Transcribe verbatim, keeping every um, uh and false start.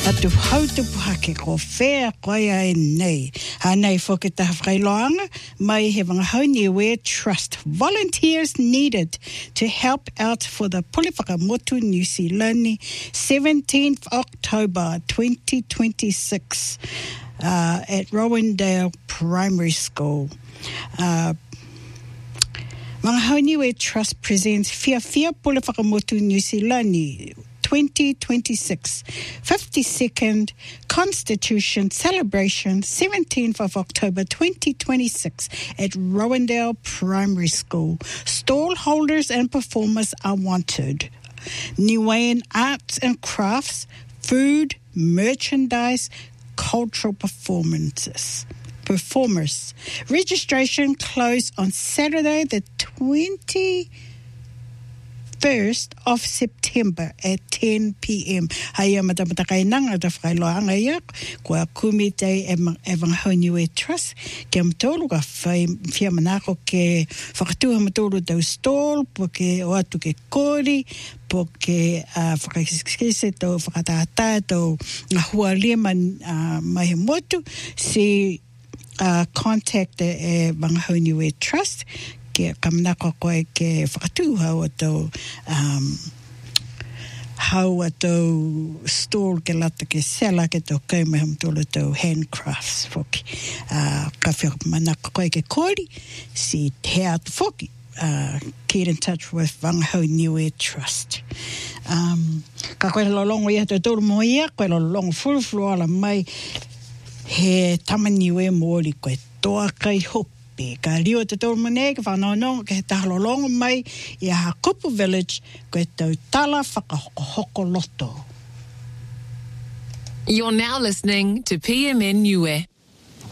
Atu hautupu hake ko whea koia e nei. Hanei whakita whailoanga, mai he Whangahauniwe Trust. Volunteers needed to help out for the Pulewhakamotu New Zealand seventeenth October twenty twenty-six uh, at Rowendale Primary School. Uh, Whangahauniwe Trust presents Fia Fia Pulewhakamotu New Zealand twenty twenty-six fifty-second Constitution Celebration, seventeenth of October twenty twenty-six at Rowendale Primary School. Stall holders and performers are wanted. Niuean arts and crafts, food, merchandise, cultural performances. Performers. Registration closed on Saturday the twenty-first of September at ten p.m. Haya matamata kainanga da whailoanga ia, kua kumite e Whangahauniwe Trust, ke amtolu ka whia manako ke whakatuha matolu tau stall, po ke o atu ke kori, po ke whakakiskise tau whakatata tau ngā hua lima mai he motu, si uh, contact e Whangahauniwe Trust, ke kamanako koe ke whakatuha o tau um, hau a tau stall ke lata ke sela ke tau kaumeham tolo tau handcrafts whoki. Uh, ka whia manako koe ke kori, si te atu whoki. Uh, get in touch with Whangahauniwe Trust. Um, ka koe lolongo ia tau tolu mo ia, koe lolongo fuluflu ala mai he tamaniwe mōri koe toa kai hopi. Ka rio te tōru mone, ka whanau ke he tahalolongo mai i a Hakupu Village, koe tau tala whakahoko loto. You're now listening to P M N Niue.